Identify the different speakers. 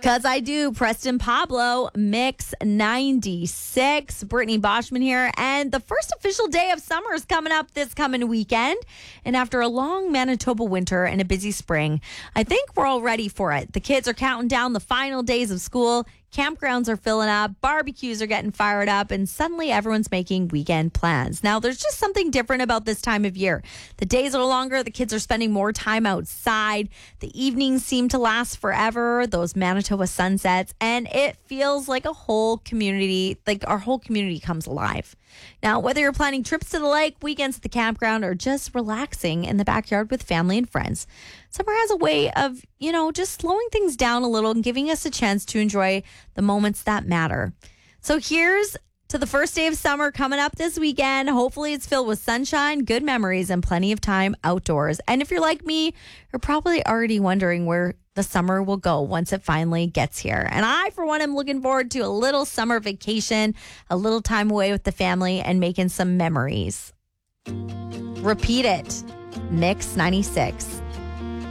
Speaker 1: Cause I do. Preston Pablo, Mix 96. Brittany Boschman here. And the first official day of summer is coming up this coming weekend. And after a long Manitoba winter and a busy spring, I think we're all ready for it. The kids are counting down the final days of school. Campgrounds are filling up, barbecues are getting fired up, and suddenly everyone's making weekend plans. Now, there's just something different about this time of year. The days are longer, the kids are spending more time outside, the evenings seem to last forever, those Manitoba sunsets, and it feels like a whole community, like our whole community comes alive. Now, whether you're planning trips to the lake, weekends at the campground, or just relaxing in the backyard with family and friends, summer has a way of, just slowing things down a little and giving us a chance to enjoy the moments that matter. So here's to the first day of summer coming up this weekend. Hopefully it's filled with sunshine, good memories, and plenty of time outdoors. And if you're like me, you're probably already wondering where the summer will go once it finally gets here. And I, for one, am looking forward to a little summer vacation, a little time away with the family, and making some memories. Repeat it. Mix 96.